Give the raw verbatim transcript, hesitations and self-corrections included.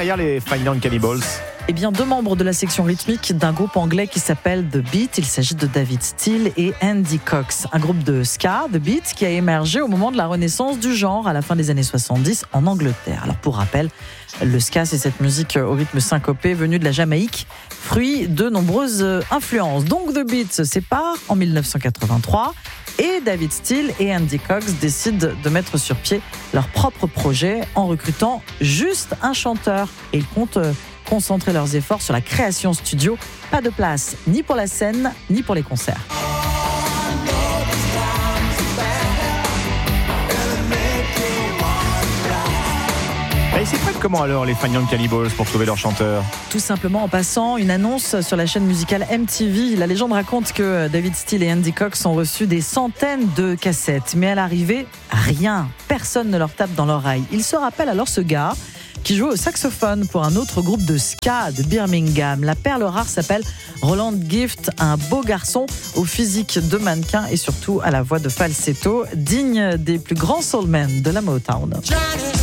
derrière les Fine Young Cannibals? Eh bien, deux membres de la section rythmique d'un groupe anglais qui s'appelle The Beat. Il s'agit de David Steele et Andy Cox. Un groupe de ska, The Beat, qui a émergé au moment de la renaissance du genre à la fin des années soixante-dix en Angleterre. Alors, pour rappel, le ska, c'est cette musique au rythme syncopé venue de la Jamaïque, fruit de nombreuses influences. Donc, The Beat se sépare en dix-neuf cent quatre-vingt-trois. Et David Steele et Andy Cox décident de mettre sur pied leur propre projet en recrutant juste un chanteur. Et ils comptent concentrer leurs efforts sur la création studio. Pas de place ni pour la scène, ni pour les concerts. Et ils s'y prennent comment alors les Fine Young Cannibals pour trouver leur chanteur? Tout simplement en passant une annonce sur la chaîne musicale M T V. La légende raconte que David Steele et Andy Cox ont reçu des centaines de cassettes. Mais à l'arrivée, rien. Personne ne leur tape dans l'oreille. Ils se rappellent alors ce gars qui jouait au saxophone pour un autre groupe de ska de Birmingham. La perle rare s'appelle Roland Gift, un beau garçon au physique de mannequin et surtout à la voix de falsetto, digne des plus grands soulmen de la Motown.